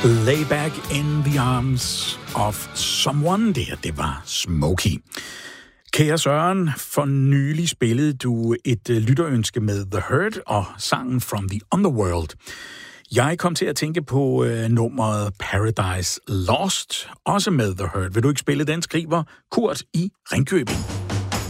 Lay back in the arms of someone. Det var Smokey. Kære Søren, for nylig spillede du et lytterønske med The Hurt og sangen From the Underworld. Jeg kom til at tænke på nummeret Paradise Lost, også med The Hurt. Vil du ikke spille den, skriver Kurt i Ringkøbing?